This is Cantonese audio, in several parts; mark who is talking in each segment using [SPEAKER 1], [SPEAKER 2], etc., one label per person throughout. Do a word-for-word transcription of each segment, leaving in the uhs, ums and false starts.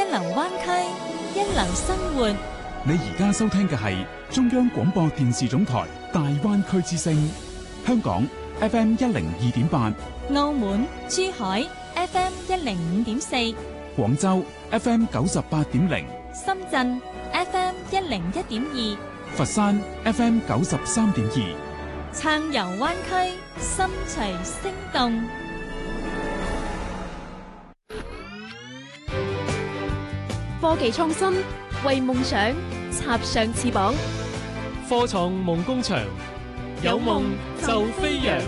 [SPEAKER 1] 流灣區，一流生活。
[SPEAKER 2] 你而家收聽嘅係中央廣播電視總台大灣區之聲，香港 F M 一零二點八，
[SPEAKER 1] 澳門、珠海 F M 一零五點四，
[SPEAKER 2] 廣州 F M 九十八點零，
[SPEAKER 1] 深圳 F M 一零一點二，
[SPEAKER 2] 佛山 F M 九十三點二，
[SPEAKER 1] 暢遊灣區，心隨聲動。
[SPEAKER 3] 科技創新，為夢想插上翅膀。
[SPEAKER 4] 科創夢工場，有夢就飛揚。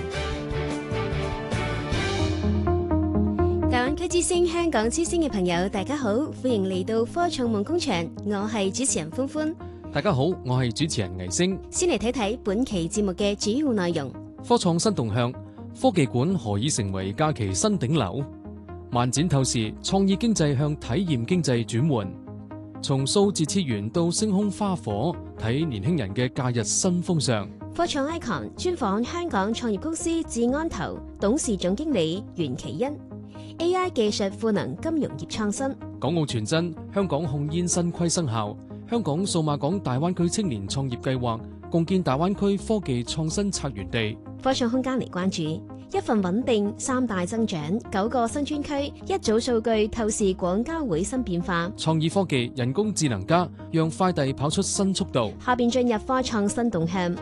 [SPEAKER 5] 大灣區之聲、香港之聲嘅朋友，大家好，歡迎嚟到科創夢工場，我係主持人歡歡。
[SPEAKER 4] 大家好，我係主持人倪星。
[SPEAKER 5] 先嚟睇睇本期節目嘅主要內容。
[SPEAKER 4] 科創新動向，科技館何以成為假期新頂流？漫展透視創意經濟向體驗經濟轉換，從數字次元到星空花火，睇年輕人嘅假日新風尚。
[SPEAKER 5] 科創 icon 專訪香港創業公司智安投董事總經理袁其恩。A I 技術賦能金融業創新。
[SPEAKER 4] 港澳傳真，香港控煙新規生效。香港數碼港大灣區青年創業計劃，共建大灣區科技創新策源地。
[SPEAKER 5] 科創空間嚟關注，一份穩定，三大增長，九個新專區，一組數據透視廣交會新變化。
[SPEAKER 4] 創意科技，人工智能加，讓快遞跑出新速度。
[SPEAKER 5] 下邊進入科創新動向。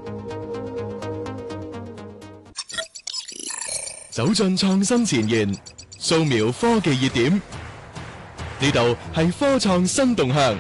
[SPEAKER 6] 走進創新前沿，掃描科技熱點，呢度係科創新動向。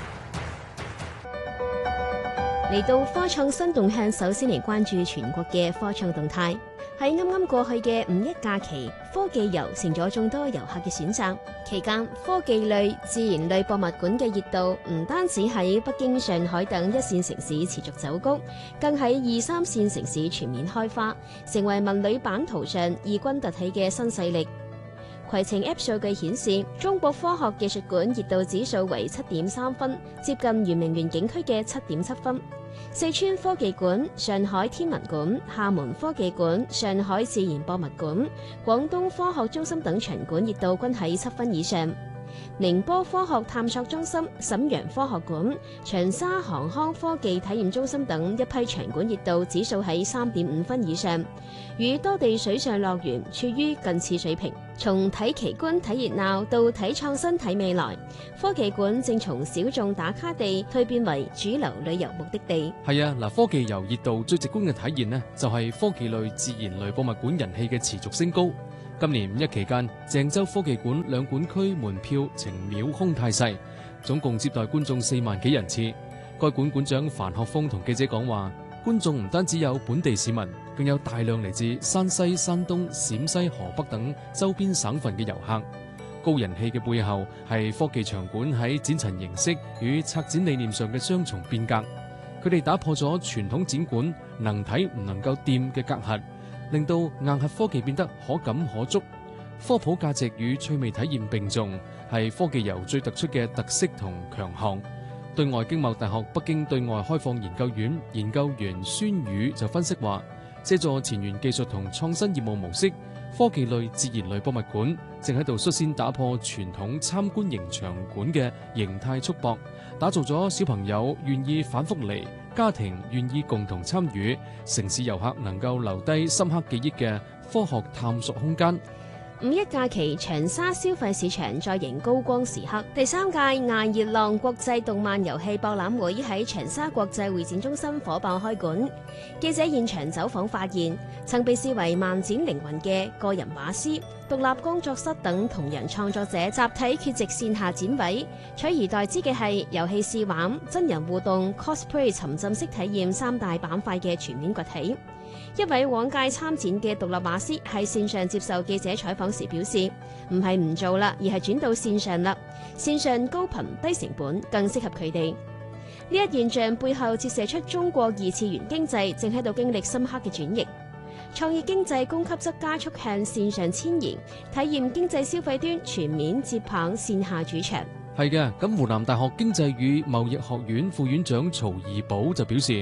[SPEAKER 5] 嚟到科創新動向，首先嚟關注全國嘅科創動態。喺啱啱過去嘅五一假期，科技遊成咗眾多遊客嘅選擇。期間，科技類、自然類博物館嘅熱度唔單止喺北京、上海等一線城市持續走高，更喺二三線城市全面開花，成為文旅版圖上異軍突起嘅新勢力。攜程 App 數據顯示，中國科學技術館熱度指數為七點三分，接近圓明園景區嘅七點七分。四川科技館、上海天文館、廈門科技館、上海自然博物館、廣東科學中心等場館熱度均喺七分以上。寧波科學探索中心、瀋陽科學館、長沙航康科技體驗中心等一批場館熱度指數喺三點五分以上，與多地水上樂園處於近似水平。從睇奇觀睇熱鬧到睇創新睇未來，科技館正從小眾打卡地蛻變為主流旅遊目的地。
[SPEAKER 4] 係啊，嗱，科技遊熱度最直觀嘅體現呢，就係科技類、自然類博物館人氣嘅持續升高。今年五一期間，鄭州科技館兩館區門票呈秒空態勢，總共接待觀眾四萬幾人次。該館館長樊學峰同記者講話，觀眾唔單止有本地市民，更有大量嚟自山西、山東、陝西、河北等周邊省份嘅遊客。高人氣嘅背後係科技場館喺展陳形式與策展理念上嘅雙重變革。佢哋打破咗傳統展館能睇唔能夠掂嘅隔閡，令到硬核科技變得可感可觸，科普價值與趣味體驗並重，係科技遊最突出嘅特色同強項。對外經貿大學北京對外開放研究院研究員孫宇就分析話，借助前沿技術同創新業務模式，科技類、自然類博物館正喺度率先打破傳統參觀型場館嘅形態束縛，打造咗小朋友願意反覆嚟，家庭願意共同參與，城市遊客能夠留低深刻記憶嘅科學探索空間。
[SPEAKER 5] 五一假期，長沙消費市場再迎高光時刻。第三屆艾熱浪國際動漫遊戲博覽會喺長沙國際會展中心火爆開館。記者現場走訪發現，曾被視為漫展靈魂嘅個人畫師、獨立工作室等同人創作者集體缺席線下展位，取而代之嘅係遊戲試玩、真人互動、cosplay 沉浸式體驗三大板塊嘅全面崛起。一位往屆參展嘅獨立畫師喺線上接受記者採訪時表示，唔係唔做啦，而係轉到線上啦。線上高頻低成本，更適合佢哋。呢一現象背後折射出中國二次元經濟正喺度經歷深刻嘅轉型，創意經濟供給側加速向線上遷移，體驗經濟消費端全面接棒線下主場。
[SPEAKER 4] 係嘅，咁湖南大學經濟與貿易學院副院長曹二寶就表示，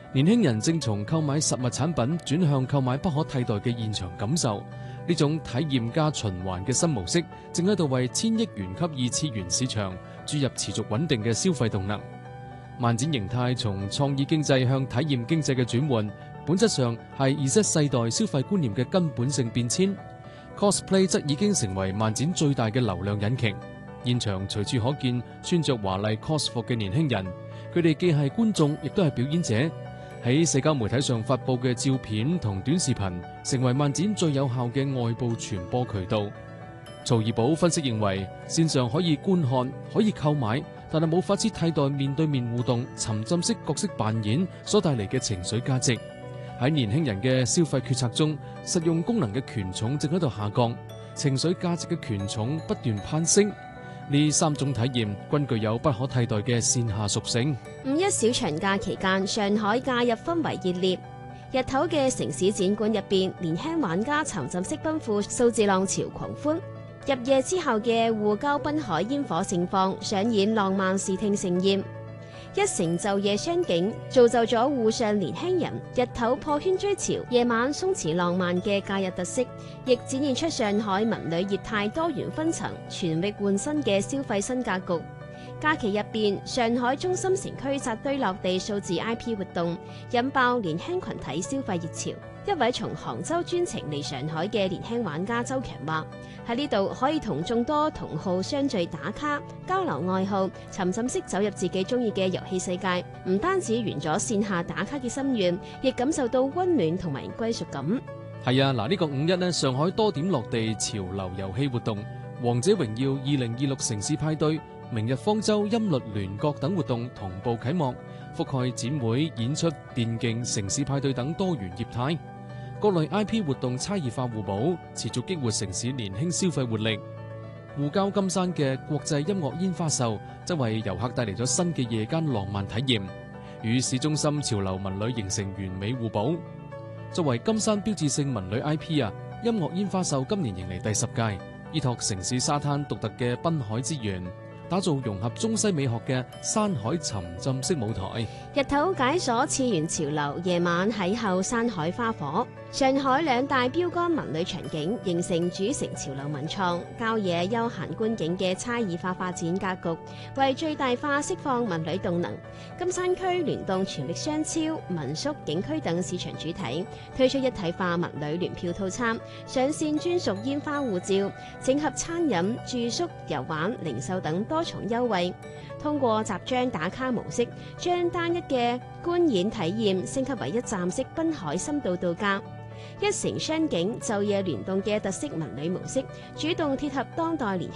[SPEAKER 4] 年輕人正從購買實物產品轉向購買不可替代嘅現場感受，呢種體驗加循環嘅新模式正喺度為千億元級二次元市場注入持續穩定嘅消費動能。漫展形態從創意經濟向體驗經濟嘅轉換，本質上係 Z 世代消費觀念嘅根本性變遷。cosplay 則已經成為漫展最大嘅流量引擎，現場隨處可見穿着華麗 cos 服嘅年輕人，佢哋既係觀眾，亦都係表演者。喺社交媒體上發佈嘅照片同短視頻，成為漫展最有效嘅外部傳播渠道。曹怡寶分析認為，線上可以觀看，可以購買，但係冇法子替代面對面互動、沉浸式角色扮演所帶嚟嘅情緒價值。喺年輕人嘅消費決策中，實用功能嘅權重正喺度下降，情緒價值嘅權重不斷攀升。呢三種體驗均具有不可替代嘅線下屬性。
[SPEAKER 5] 五一小長假期間，上海假日氛圍熱烈。日頭嘅城市展館入邊，年輕玩家沉浸式奔赴數字浪潮狂歡。入夜之後嘅滬郊濱海煙火盛放，上演浪漫視聽盛宴。一城晝夜雙景，造就咗滬上年輕人日頭破圈追潮，夜晚鬆弛浪漫嘅假日特色，亦展現出上海文旅業態多元分層、全域換新嘅消費新格局。假期入邊，上海中心城區扎堆落地數字 I P 活動，引爆年輕群體消費熱潮。一位從杭州專程嚟上海嘅年輕玩家周強話：喺呢度可以同眾多同好相聚打卡、交流愛好，沉浸式走入自己中意嘅遊戲世界。唔單止圓咗線下打卡嘅心願，亦感受到溫暖同埋歸屬感。
[SPEAKER 4] 係啊，嗱、這、呢個五一呢，上海多點落地潮流遊戲活動，王者榮耀二零二六城市派對、明日方舟音律聯國等活動同步啟幕，覆蓋展會、演出、電競、城市派對等多元業態。各類 I P 活動差異化互補，持續激活城市年輕消費活力。滬郊金山嘅國際音樂煙花秀，則為遊客帶嚟咗新嘅夜間浪漫體驗，與市中心潮流文旅形成完美互補。作為金山標誌性文旅 I P 啊，音樂煙花秀今年迎嚟第十屆，依託城市沙灘獨特嘅濱海資源，打造融合中西美學嘅山海沉浸式舞台。
[SPEAKER 5] 日頭解鎖次元潮流，夜晚邂逅山海花火。上海兩大標杆文旅場景形成主城潮流文創、郊野休閒觀景嘅差異化發展格局，為最大化釋放文旅動能。金山區聯動全域商超、民宿、景區等市場主體，推出一體化文旅聯票套餐，上線專屬煙花護照，整合餐飲、住宿、遊玩、零售等多重優惠。通過集章打卡模式，將單一嘅觀演體驗升級為一站式濱海深度度假。一城雙景晝夜聯動嘅特色文旅模式，主動貼合當代年